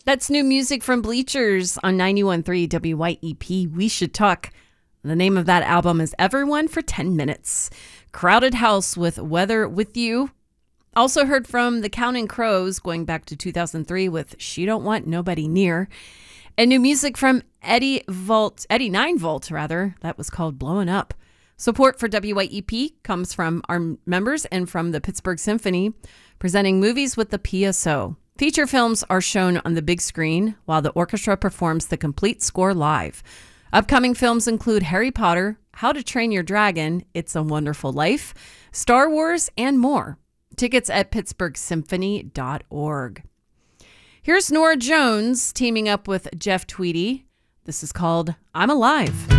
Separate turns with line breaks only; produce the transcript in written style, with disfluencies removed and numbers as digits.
That's new music from Bleachers on 91.3 WYEP. We Should Talk. The name of that album is Everyone for 10 Minutes. Crowded House with Weather With You. Also heard from the Counting Crows going back to 2003 with She Don't Want Nobody Near. And new music from Eddie 9 Volt, that was called Blowing Up. Support for WYEP comes from our members and from the Pittsburgh Symphony, presenting movies with the PSO. Feature films are shown on the big screen while the orchestra performs the complete score live. Upcoming films include Harry Potter, How to Train Your Dragon, It's a Wonderful Life, Star Wars, and more. Tickets at pittsburghsymphony.org. Here's Norah Jones teaming up with Jeff Tweedy. This is called I'm Alive.